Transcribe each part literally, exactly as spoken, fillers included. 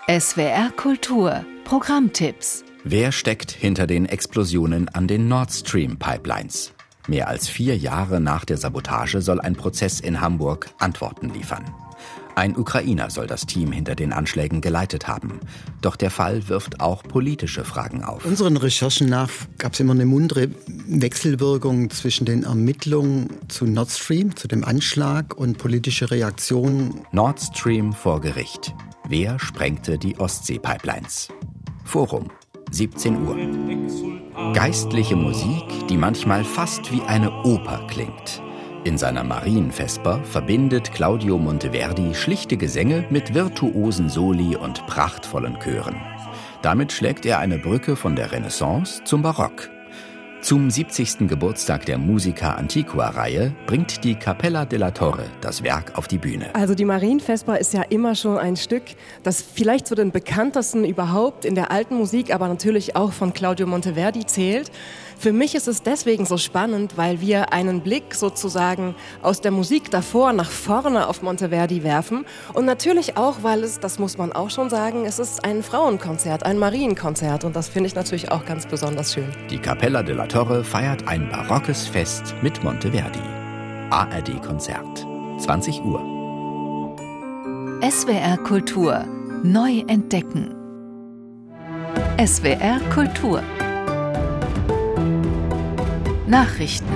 S W R Kultur Programmtipps. Wer steckt hinter den Explosionen an den Nord Stream Pipelines? Mehr als vier Jahre nach der Sabotage soll ein Prozess in Hamburg Antworten liefern. Ein Ukrainer soll das Team hinter den Anschlägen geleitet haben. Doch der Fall wirft auch politische Fragen auf. Unseren Recherchen nach gab es immer eine muntere Wechselwirkung zwischen den Ermittlungen zu Nord Stream, zu dem Anschlag, und politische Reaktionen. Nord Stream vor Gericht. Wer sprengte die Ostsee-Pipelines? Forum, siebzehn Uhr. Geistliche Musik, die manchmal fast wie eine Oper klingt. In seiner Marienvesper verbindet Claudio Monteverdi schlichte Gesänge mit virtuosen Soli und prachtvollen Chören. Damit schlägt er eine Brücke von der Renaissance zum Barock. Zum siebzigsten Geburtstag der Musica Antiqua-Reihe bringt die Cappella della Torre das Werk auf die Bühne. Also die Marienvesper ist ja immer schon ein Stück, das vielleicht zu den bekanntesten überhaupt in der alten Musik, aber natürlich auch von Claudio Monteverdi zählt. Für mich ist es deswegen so spannend, weil wir einen Blick sozusagen aus der Musik davor nach vorne auf Monteverdi werfen. Und natürlich auch, weil es, das muss man auch schon sagen, es ist ein Frauenkonzert, ein Marienkonzert. Und das finde ich natürlich auch ganz besonders schön. Die Cappella della Torre feiert ein barockes Fest mit Monteverdi. A R D-Konzert, zwanzig Uhr. S W R Kultur neu entdecken. S W R Kultur Nachrichten.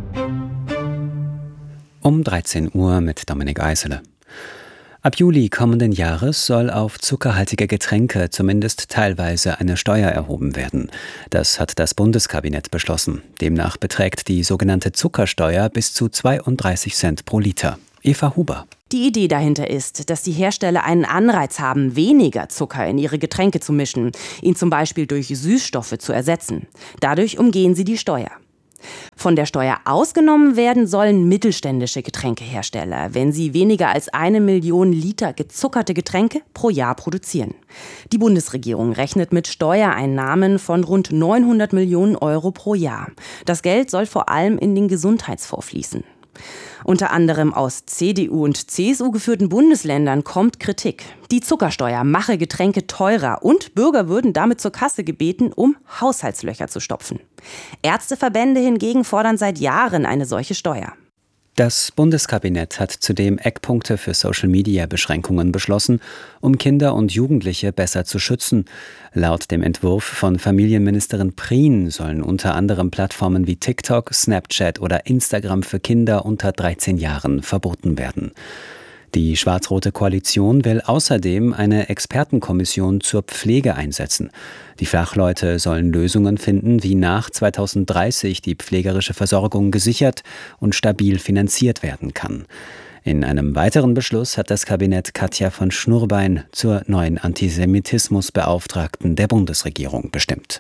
Um dreizehn Uhr mit Dominik Eisele. Ab Juli kommenden Jahres soll auf zuckerhaltige Getränke zumindest teilweise eine Steuer erhoben werden. Das hat das Bundeskabinett beschlossen. Demnach beträgt die sogenannte Zuckersteuer bis zu zweiunddreißig Cent pro Liter. Eva Huber. Die Idee dahinter ist, dass die Hersteller einen Anreiz haben, weniger Zucker in ihre Getränke zu mischen, ihn zum Beispiel durch Süßstoffe zu ersetzen. Dadurch umgehen sie die Steuer. Von der Steuer ausgenommen werden sollen mittelständische Getränkehersteller, wenn sie weniger als eine Million Liter gezuckerte Getränke pro Jahr produzieren. Die Bundesregierung rechnet mit Steuereinnahmen von rund neunhundert Millionen Euro pro Jahr. Das Geld soll vor allem in den Gesundheitsfonds fließen. Unter anderem aus C D U und C S U geführten Bundesländern kommt Kritik. Die Zuckersteuer mache Getränke teurer und Bürger würden damit zur Kasse gebeten, um Haushaltslöcher zu stopfen. Ärzteverbände hingegen fordern seit Jahren eine solche Steuer. Das Bundeskabinett hat zudem Eckpunkte für Social-Media-Beschränkungen beschlossen, um Kinder und Jugendliche besser zu schützen. Laut dem Entwurf von Familienministerin Prien sollen unter anderem Plattformen wie TikTok, Snapchat oder Instagram für Kinder unter dreizehn Jahren verboten werden. Die schwarz-rote Koalition will außerdem eine Expertenkommission zur Pflege einsetzen. Die Fachleute sollen Lösungen finden, wie nach zweitausenddreißig die pflegerische Versorgung gesichert und stabil finanziert werden kann. In einem weiteren Beschluss hat das Kabinett Katja von Schnurbein zur neuen Antisemitismusbeauftragten der Bundesregierung bestimmt.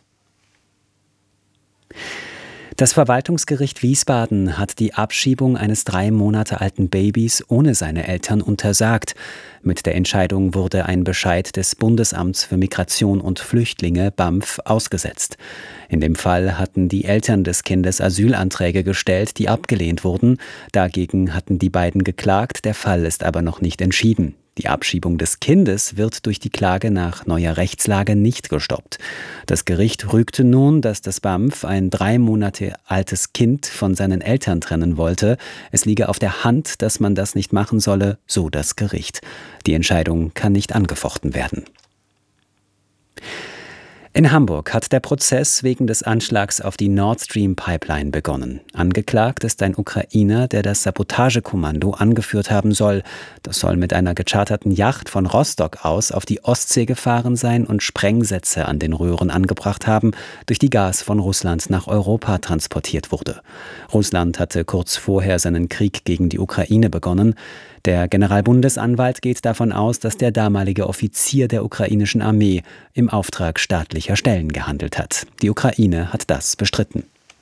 Das Verwaltungsgericht Wiesbaden hat die Abschiebung eines drei Monate alten Babys ohne seine Eltern untersagt. Mit der Entscheidung wurde ein Bescheid des Bundesamts für Migration und Flüchtlinge B A M F ausgesetzt. In dem Fall hatten die Eltern des Kindes Asylanträge gestellt, die abgelehnt wurden. Dagegen hatten die beiden geklagt, der Fall ist aber noch nicht entschieden. Die Abschiebung des Kindes wird durch die Klage nach neuer Rechtslage nicht gestoppt. Das Gericht rügte nun, dass das B A M F ein drei Monate altes Kind von seinen Eltern trennen wollte. Es liege auf der Hand, dass man das nicht machen solle, so das Gericht. Die Entscheidung kann nicht angefochten werden. In Hamburg hat der Prozess wegen des Anschlags auf die Nord Stream Pipeline begonnen. Angeklagt ist ein Ukrainer, der das Sabotagekommando angeführt haben soll. Das soll mit einer gecharterten Yacht von Rostock aus auf die Ostsee gefahren sein und Sprengsätze an den Röhren angebracht haben, durch die Gas von Russland nach Europa transportiert wurde. Russland hatte kurz vorher seinen Krieg gegen die Ukraine begonnen. Der Generalbundesanwalt geht davon aus, dass der damalige Offizier der ukrainischen Armee im Auftrag staatlicher Stellen gehandelt hat. Die Ukraine hat das bestritten.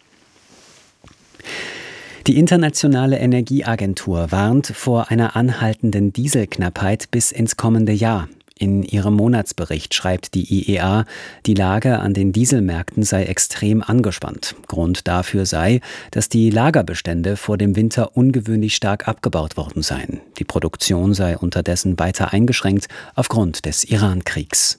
Die Internationale Energieagentur warnt vor einer anhaltenden Dieselknappheit bis ins kommende Jahr. In ihrem Monatsbericht schreibt die I E A, die Lage an den Dieselmärkten sei extrem angespannt. Grund dafür sei, dass die Lagerbestände vor dem Winter ungewöhnlich stark abgebaut worden seien. Die Produktion sei unterdessen weiter eingeschränkt aufgrund des Iran-Kriegs.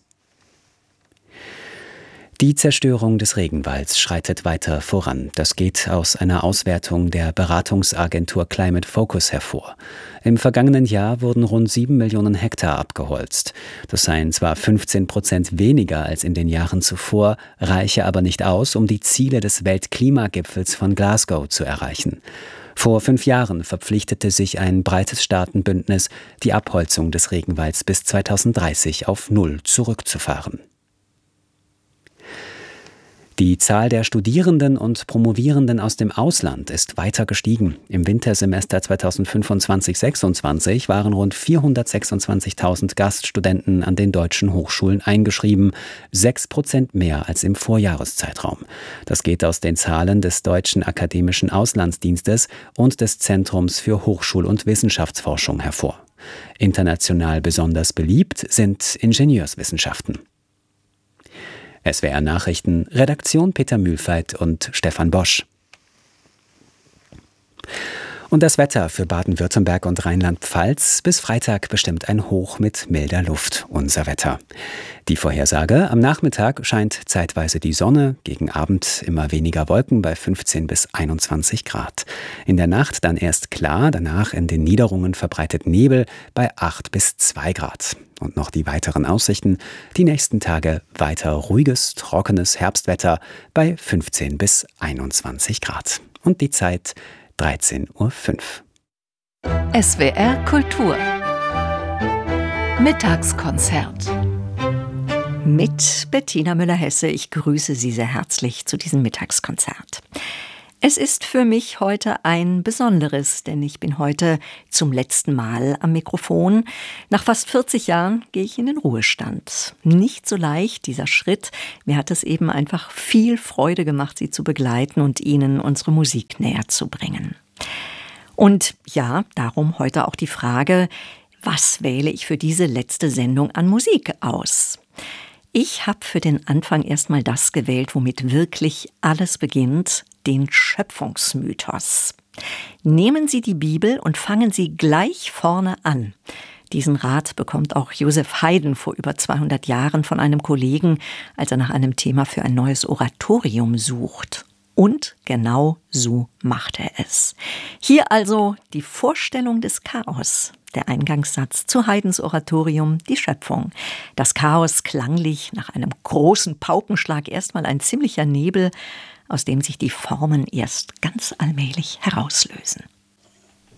Die Zerstörung des Regenwalds schreitet weiter voran. Das geht aus einer Auswertung der Beratungsagentur Climate Focus hervor. Im vergangenen Jahr wurden rund sieben Millionen Hektar abgeholzt. Das seien zwar fünfzehn Prozent weniger als in den Jahren zuvor, reiche aber nicht aus, um die Ziele des Weltklimagipfels von Glasgow zu erreichen. Vor fünf Jahren verpflichtete sich ein breites Staatenbündnis, die Abholzung des Regenwalds bis zweitausenddreißig auf Null zurückzufahren. Die Zahl der Studierenden und Promovierenden aus dem Ausland ist weiter gestiegen. Im Wintersemester zweitausendfünfundzwanzig sechsundzwanzig waren rund vierhundertsechsundzwanzigtausend Gaststudenten an den deutschen Hochschulen eingeschrieben, sechs Prozent mehr als im Vorjahreszeitraum. Das geht aus den Zahlen des Deutschen Akademischen Auslandsdienstes und des Zentrums für Hochschul- und Wissenschaftsforschung hervor. International besonders beliebt sind Ingenieurswissenschaften. S W R Nachrichten, Redaktion Peter Mühlfeit und Stefan Bosch. Und das Wetter für Baden-Württemberg und Rheinland-Pfalz: bis Freitag bestimmt ein Hoch mit milder Luft unser Wetter. Die Vorhersage: am Nachmittag scheint zeitweise die Sonne, gegen Abend immer weniger Wolken bei fünfzehn bis einundzwanzig Grad. In der Nacht dann erst klar, danach in den Niederungen verbreitet Nebel bei acht bis zwei Grad. Und noch die weiteren Aussichten: die nächsten Tage weiter ruhiges, trockenes Herbstwetter bei fünfzehn bis einundzwanzig Grad. Und die Zeit dreizehn Uhr fünf. S W R Kultur Mittagskonzert mit Bettina Müller-Hesse. Ich grüße Sie sehr herzlich zu diesem Mittagskonzert. Es ist für mich heute ein besonderes, denn ich bin heute zum letzten Mal am Mikrofon. Nach fast vierzig Jahren gehe ich in den Ruhestand. Nicht so leicht, dieser Schritt. Mir hat es eben einfach viel Freude gemacht, Sie zu begleiten und Ihnen unsere Musik näher zu bringen. Und ja, darum heute auch die Frage: Was wähle ich für diese letzte Sendung an Musik aus? Ich habe für den Anfang erstmal das gewählt, womit wirklich alles beginnt: den Schöpfungsmythos. Nehmen Sie die Bibel und fangen Sie gleich vorne an. Diesen Rat bekommt auch Joseph Haydn vor über zweihundert Jahren von einem Kollegen, als er nach einem Thema für ein neues Oratorium sucht. Und genau so macht er es. Hier also die Vorstellung des Chaos. Der Eingangssatz zu Haydns Oratorium, die Schöpfung. Das Chaos klanglich, nach einem großen Paukenschlag erstmal ein ziemlicher Nebel, aus dem sich die Formen erst ganz allmählich herauslösen.